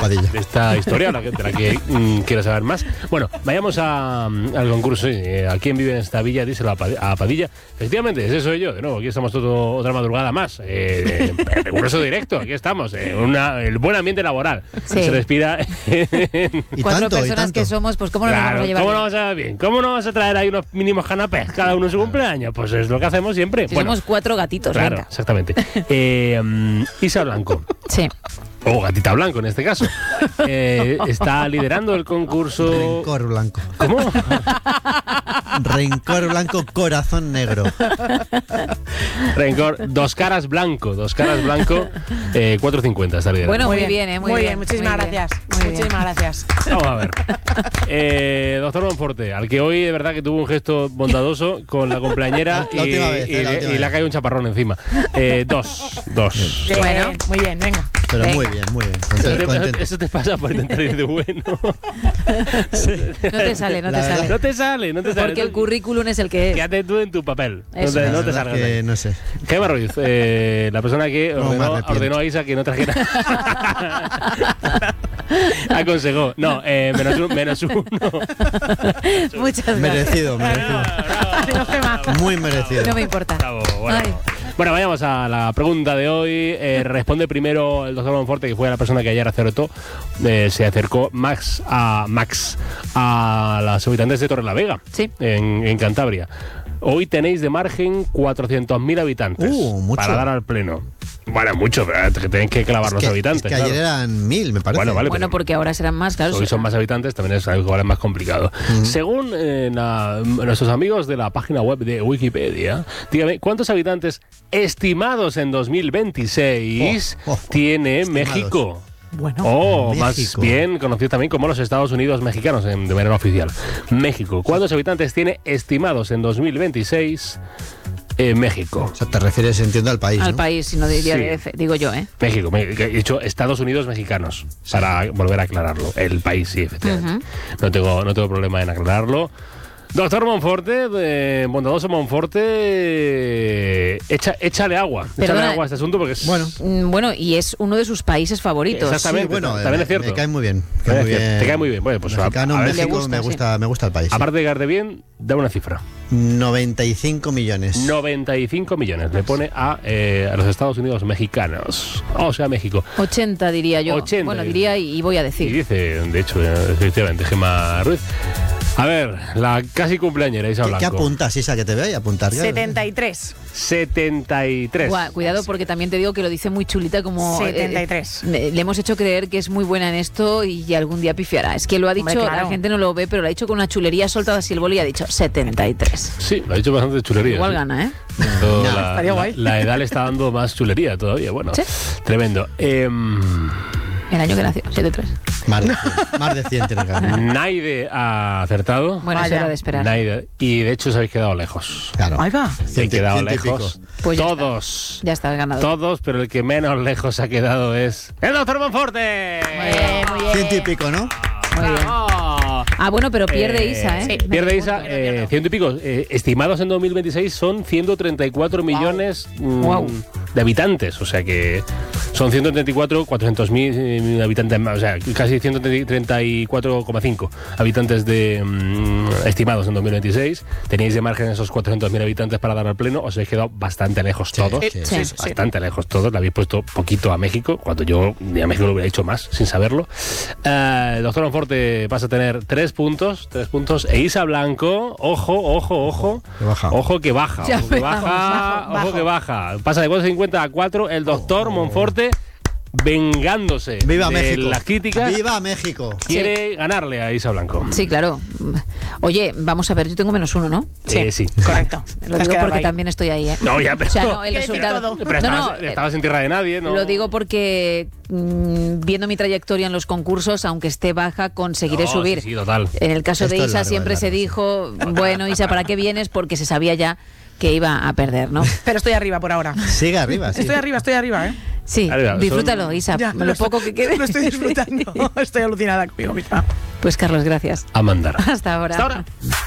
de esta historia, de la que quieras saber más. Bueno, vayamos al concurso. ¿A quién vive en esta villa? Díselo a Padilla. Efectivamente, ese soy yo. De nuevo, aquí estamos otra madrugada más. Concurso directo, aquí estamos. El buen ambiente laboral. Sí. Se respira. Y cuatro personas que somos, pues ¿cómo nos vamos a llevar? ¿Cómo no vas a bien? ¿Cómo no vas a traer ahí unos mínimos canapés cada uno en su cumpleaños? Pues es lo que hacemos siempre. Si somos 4 gatitos, claro, venga. exactamente. Isa Blanco. Sí. O Gatita Blanco, en este caso. Está liderando el concurso... Rencor blanco. ¿Cómo? Rencor blanco, corazón negro. Rencor, dos caras blanco, 4.50 está liderando. Bueno, muy bien, muy bien. Muchísimas gracias. Muchísimas gracias. Vamos a ver. Doctor Monforte, al que hoy de verdad que tuvo un gesto bondadoso con la cumpleañera La última vez, y le ha caído un chaparrón encima. Dos. Bien, Bueno. muy bien, venga. Pero Venga. muy bien, muy bien. Contento. Eso te pasa por intentar ir de bueno. No te sale. No te sale. Porque el currículum es el que es. Quédate tú en tu papel. Eso. No La te verdad salgas. que no sé. Gemma Ruiz, la persona que No, me arrepiento. ordenó a Isa que no trajera. Aconsejó. No, menos uno. Muchas gracias. Merecido. Muy merecido. No me importa. Bravo, bueno. Ay. Bueno, vayamos a la pregunta de hoy. Responde primero el doctor Monforte, que fue la persona que ayer acertó. Se acercó Max a las habitantes de Torrelavega, Sí. en Cantabria. Hoy tenéis de margen 400.000 habitantes Mucho. para dar al pleno. Bueno, mucho, pero que tenéis que clavar los habitantes. Es que ayer claro. eran 1.000, me parece. Bueno, vale. Bueno, porque ahora serán más, claro. Hoy son más habitantes, también es algo igual más complicado. Según nuestros amigos de la página web de Wikipedia, dígame, ¿cuántos habitantes estimados en 2026 tiene estimados. México? Bueno. O México. más bien conocido también como los Estados Unidos mexicanos de manera oficial. México. ¿Cuántos habitantes tiene estimados en 2026 México? O sea, te refieres, entiendo, al país, Al ¿no? país, si no diría Sí. DF, digo yo, ¿eh? México, he dicho Estados Unidos mexicanos, para volver a aclararlo. El país, sí, efectivamente. No tengo problema en aclararlo. Doctor Monforte, bondadoso Monforte, échale agua. Perdona. Échale agua a este asunto porque es... Bueno, y es uno de sus países favoritos. Exactamente. Sí, bueno, también es cierto. me cae muy bien. Te cae muy bien. Bueno, pues Mexicano, a ver, México, le gusta, me gusta el país. Sí. aparte de caerte bien, da una cifra. 95 millones. 95 millones le pone a los Estados Unidos mexicanos. O sea, México. 80 diría yo. 80. Bueno, diría y voy a Y decir. dice, de hecho, efectivamente, Gemma Ruiz. A ver, la casi cumpleañera Isa Blanco. ¿Qué apuntas, Isa, que te vea y apuntar? 73. 73. Cuidado, porque también te digo que lo dice muy chulita como... 73. Le hemos hecho creer que es muy buena en esto y algún día pifiará. Es que lo ha dicho, Hombre, claro. la gente no lo ve, pero lo ha dicho con una chulería, ha soltado así el boli y ha dicho 73. Sí, lo ha dicho bastante chulería. Igual sí. gana, ¿eh? Pero estaría guay. la edad le está dando más chulería todavía. Bueno, Sí. tremendo. El año que nació, 73. Más de 100 tiene que ganar. Naide ha acertado. Bueno, eso Vaya. era de esperar. Naide. Y de hecho os habéis quedado lejos. Claro. Ahí va. Se han quedado 100 y pico. lejos. Pues ya todos. Ya está, ganado. Todos, pero el que menos lejos ha quedado es el doctor Monforte. Muy bien. 100 y pico, ¿no? Muy bien. Ah, bueno, pero pierde Isa, ¿eh? sí. Me Pierde recuerdo. Isa, 100 y pico. Estimados en 2026 son 134 millones de habitantes. O sea que son 134, 400.000 habitantes más. O sea, casi 134,5 habitantes estimados en 2026. Teníais de margen esos 400.000 habitantes para dar al pleno. Os habéis quedado bastante lejos todos. Sí. Bastante lejos todos. Le habéis puesto poquito a México, cuando yo a México lo hubiera hecho más, sin saberlo. Doctor Monforte pasa a tener 3 puntos. E Isa Blanco, ojo. Que baja. Ojo que baja. Ya Ojo que veamos, baja. bajo. Ojo que baja. Pasa de 4.50 a 4. El doctor Monforte, vengándose ¡Viva de México! las críticas, ¡Viva México! quiere ganarle a Isa Blanco. Sí, claro. Oye, vamos a ver, yo tengo -1, ¿no? Sí. Correcto. Lo Te has digo quedado porque ahí. también estoy ahí, ¿eh? No, ya, pero... O sea, no, el ¿Qué decir resultado... todo? Pero estabas en tierra de nadie, ¿no? Lo digo porque viendo mi trayectoria en los concursos, aunque esté baja, conseguiré No, subir. Sí, total. En el caso Esto de es Isa largo, siempre es se largo, sí. dijo, bueno, Isa, ¿para qué vienes? Porque se sabía ya que iba a perder, ¿no? Pero estoy arriba por ahora. Sigue arriba, sí. Estoy arriba, ¿eh? Sí, Arriba, disfrútalo, Isa, Ya, lo poco que quede. Lo estoy disfrutando. Estoy alucinada conmigo misma. Pues Carlos, gracias. A mandar. Hasta ahora. Hasta ahora.